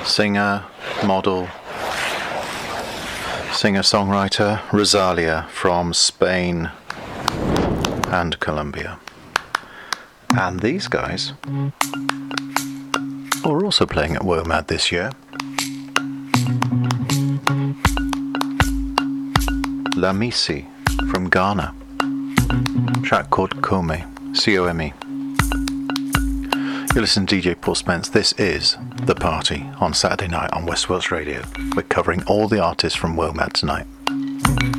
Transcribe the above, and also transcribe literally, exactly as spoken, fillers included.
singer, model, singer-songwriter Rosalia from Spain and Colombia. And these guys are also playing at WOMAD this year. La Misi from Ghana. Track called Come, C O M E. You're listening to D J Paul Spence. This is The Party on Saturday night on West Wales Radio. We're covering all the artists from WOMAD tonight.